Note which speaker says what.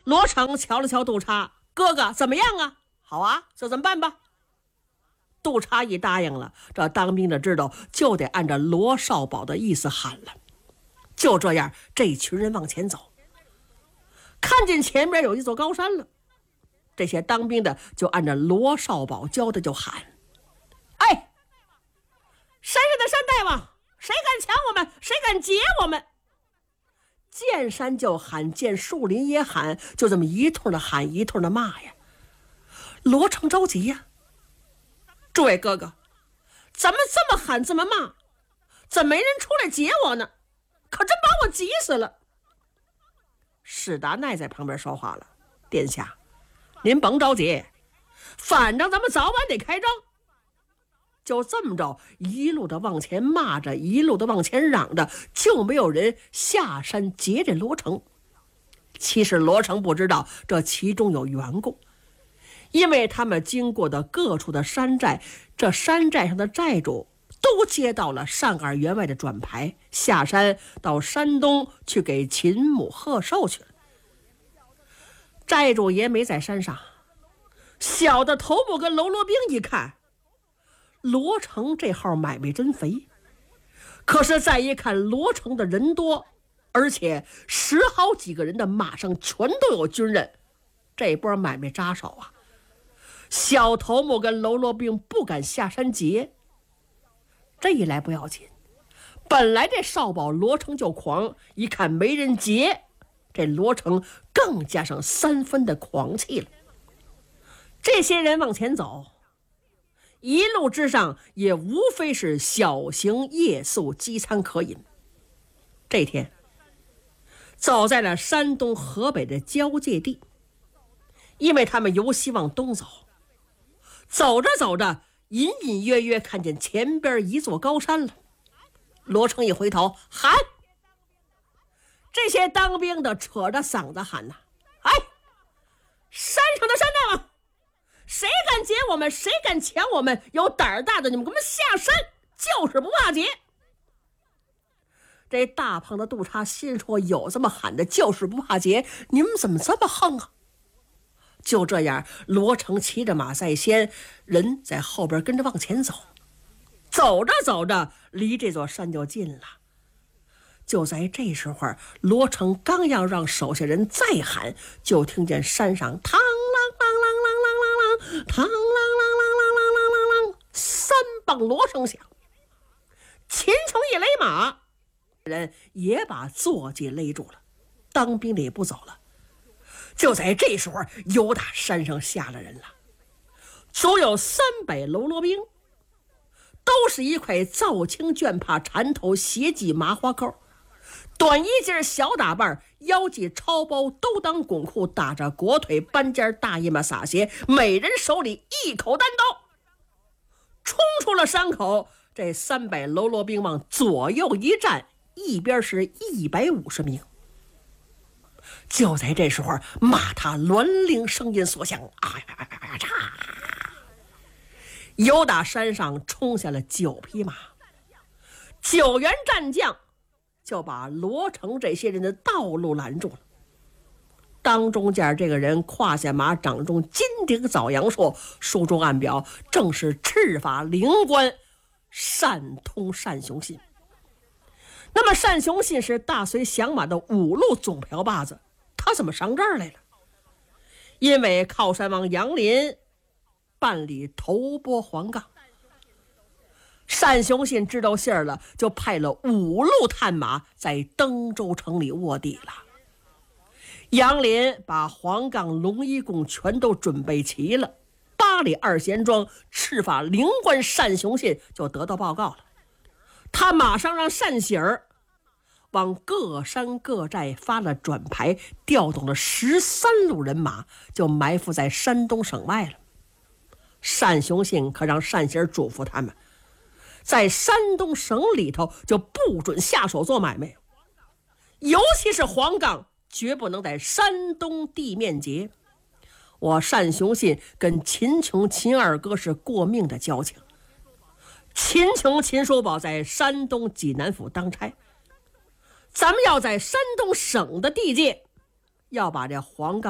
Speaker 1: 罗成瞧了瞧杜查，哥哥怎么样啊？好啊，就这么办吧。杜查一答应了，这当兵的知道就得按照罗少保的意思喊了。就这样，这群人往前走，看见前边有一座高山了，这些当兵的就按照罗少保教的就喊：哎，山上的山大王，谁敢抢我们？谁敢劫我们？见山就喊，见树林也喊，就这么一通的喊，一通的骂呀。罗成着急呀，诸位哥哥，咱们这么喊这么骂，怎么没人出来劫我呢？可真把我急死了。史达奈在旁边说话了：殿下，您甭着急，反正咱们早晚得开张。就这么着，一路的往前骂着，一路的往前嚷着，就没有人下山劫这罗成。其实罗成不知道这其中有缘故，因为他们经过的各处的山寨，这山寨上的寨主都接到了上二员外的转牌，下山到山东去给秦母贺寿去了。寨主也没在山上，小的头目跟喽啰兵一看，罗成这号买卖真肥，可是再一看罗成的人多，而且10好几个人的马上全都有军人，这波买卖扎手啊！小头目跟喽啰兵不敢下山劫。这一来不要紧，本来这少保罗成就狂，一看没人劫，这罗成更加上3分的狂气了。这些人往前走，一路之上也无非是小行夜宿，饥餐渴饮。这天走在了山东河北的交界地，因为他们由西往东走，走着走着，隐隐约约看见前边一座高山了。罗成一回头喊，这些当兵的扯着嗓子喊呐：哎，山上的山大王，谁敢劫我们？谁敢抢我们？有胆大的你们给我们下山，就是不怕劫。这大胖的杜查心说，有这么喊的，就是不怕劫，你们怎么这么横啊？就这样，罗成骑着马在先，人在后边跟着往前走。走着走着，离这座山就近了。就在这时候，罗成刚要让手下人再喊，就听见山上嘡啷啷啷啷啷啷，嘡啷啷啷啷啷啷啷，3棒锣声响。秦琼一勒马，人也把坐骑勒住了，当兵的也不走了。就在这时候，又打山上下了人了，足有300喽啰兵，都是一块皂青绢帕，缠头斜系麻花扣，短衣襟小打扮，腰系超包，都当拱裤，打着裹腿，搬尖大衣嘛撒鞋，每人手里一口单刀，冲出了山口。这300喽啰兵往左右一站，一边是150名。就在这时候，马踏銮铃声音所响，由打山上冲下了9匹马，9员战将就把罗成这些人的道路拦住了。当中间这个人胯下马，掌中金鼎枣阳硕，书中暗表正是赤发灵官单通单雄信。那么单雄信是大隋响马的5路总瓢把子，他怎么上这儿来了？因为靠山王杨林办理头拨黄杠，单雄信知道信儿了，就派了5路探马在登州城里卧底了。杨林把黄杠、龙一贡全都准备齐了，8里2贤庄赤发灵官单雄信就得到报告了。他马上让单喜儿往各山各寨发了转牌，调动了13路人马，就埋伏在山东省外了。单雄信可让单喜儿嘱咐他们，在山东省里头就不准下手做买卖，尤其是黄杠，绝不能在山东地面劫。我单雄信跟秦琼、秦二哥是过命的交情。秦琼、秦叔宝在山东济南府当差，咱们要在山东省的地界，要把这黄杠